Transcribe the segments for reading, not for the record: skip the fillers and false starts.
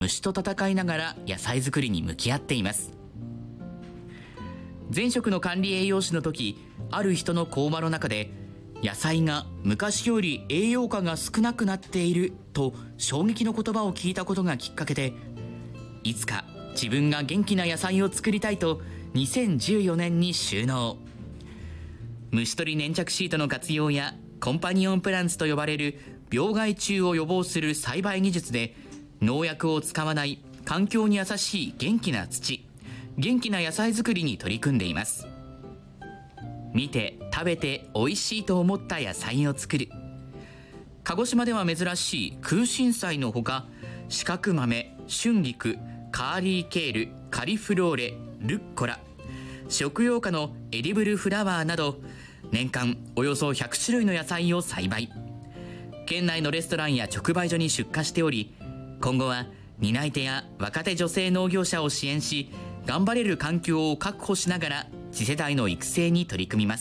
虫と戦いながら野菜作りに向き合っています。前職の管理栄養士の時、ある人の講話の中で、野菜が昔より栄養価が少なくなっていると衝撃の言葉を聞いたことがきっかけで、いつか自分が元気な野菜を作りたいと2014年に就農。虫取り粘着シートの活用やコンパニオンプランツと呼ばれる病害虫を予防する栽培技術で、農薬を使わない環境に優しい元気な土、元気な野菜作りに取り組んでいます。見て食べて美味しいと思った野菜を作る。鹿児島では珍しい空心菜のほか、四角豆、春菊、カーリーケール、カリフローレ、ルッコラ、食用花のエディブルフラワーなど、年間およそ100種類の野菜を栽培。県内のレストランや直売所に出荷しており、今後は担い手や若手女性農業者を支援し、頑張れる環境を確保しながら次世代の育成に取り組みます。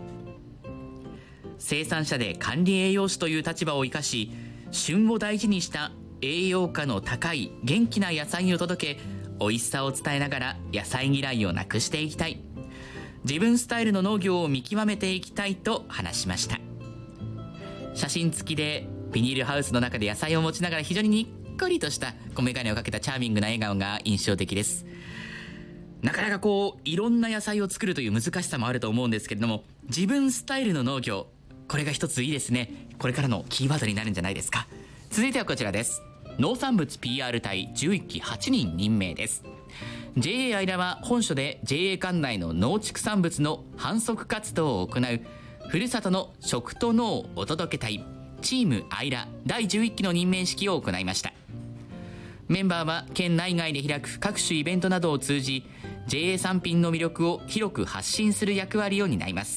生産者で管理栄養士という立場を生かし、旬を大事にした栄養価の高い元気な野菜を届け、美味しさを伝えながら野菜嫌いをなくしていきたい。自分スタイルの農業を見極めていきたいと話しました。写真付きでビニールハウスの中で野菜を持ちながら非常ににっこりとした小眼鏡をかけたチャーミングな笑顔が印象的です。なかなかいろんな野菜を作るという難しさもあると思うんですけれども、自分スタイルの農業、これが一ついいですね。これからのキーワードになるんじゃないですか。続いてはこちらです。農産物 PR 隊11期8人任命です。 JA アイラは本所で JA 管内の農畜産物の販促活動を行うふるさとの食と農お届け隊チームアイラ第11期の任命式を行いました。メンバーは県内外で開く各種イベントなどを通じ、 JA 産品の魅力を広く発信する役割を担います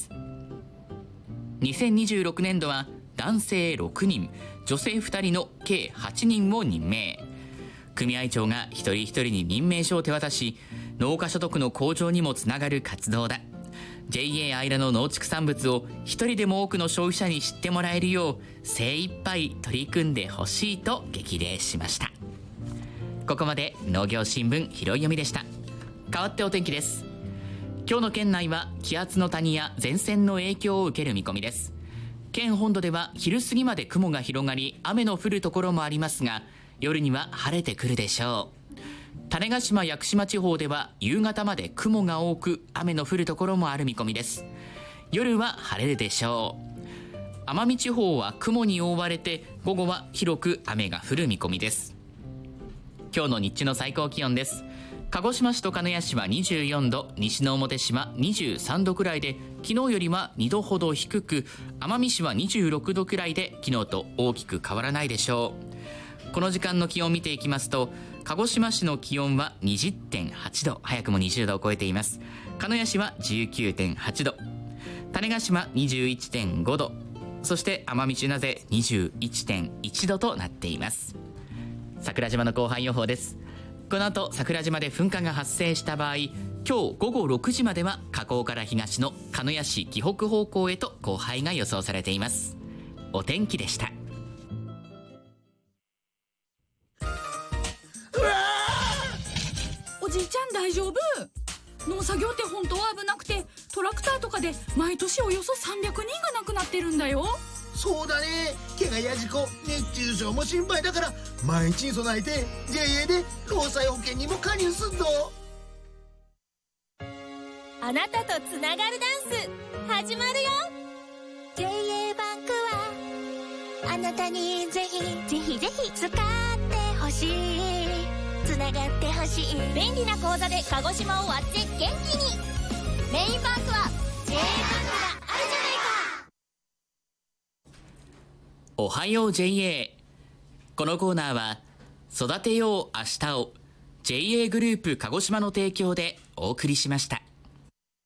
。2026年度は男性6人女性2人の計8人を任命。組合長が一人一人に任命書を手渡し、農家所得の向上にもつながる活動だ。 JA アイラの農畜産物を一人でも多くの消費者に知ってもらえるよう精一杯取り組んでほしいと激励しました。ここまで農業新聞拾い読みでした。変わってお天気です。今日の県内は気圧の谷や前線の影響を受ける見込みです。県本土では昼過ぎまで雲が広がり雨の降るところもありますが、夜には晴れてくるでしょう。種子島・屋久島地方では夕方まで雲が多く雨の降るところもある見込みです。夜は晴れるでしょう。奄美地方は雲に覆われて午後は広く雨が降る見込みです。今日の日中の最高気温です。鹿児島市と鹿屋市は24度、西之表市は23度くらいで昨日よりは2度ほど低く、奄美市は26度くらいで昨日と大きく変わらないでしょう。この時間の気温を見ていきますと、鹿児島市の気温は 20.8 度、早くも20度を超えています。鹿屋市は 19.8 度、種子島 21.5 度、そして奄美市名瀬 21.1 度となっています。桜島の後半予報です。この後桜島で噴火が発生した場合、今日午後6時までは火口から東の鹿屋市紀北方向へと降灰が予想されています。お天気でした。 おじいちゃん大丈夫？農作業って本当は危なくて、トラクターとかで毎年およそ300人が亡くなってるんだよ。 そうだね。怪我や事故、熱中症も心配だから、毎日に備えて JA で労災保険にも加入すんの。 あなたとつながるダンス始まるよ。 JA バンクはあなたにぜひ使ってほしい、つながってほしい。便利な口座で鹿児島を割って元気に。メインバンクは JA バンクがあるじゃないか。 おはよう JA。 このコーナーは育てよう明日を JA グループ鹿児島の提供でお送りしました。